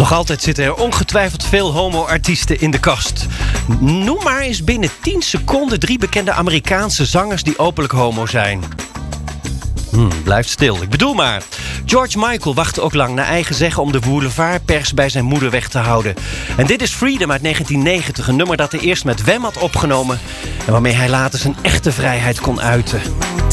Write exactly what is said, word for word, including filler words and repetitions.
Nog altijd zitten er ongetwijfeld veel homo-artiesten in de kast. Noem maar eens binnen tien seconden drie bekende Amerikaanse zangers die openlijk homo zijn. Hmm, blijft stil. Ik bedoel maar. George Michael wachtte ook lang naar eigen zeggen om de boulevardpers bij zijn moeder weg te houden. En dit is Freedom uit negentien negentig, een nummer dat hij eerst met Wham had opgenomen en waarmee hij later zijn echte vrijheid kon uiten.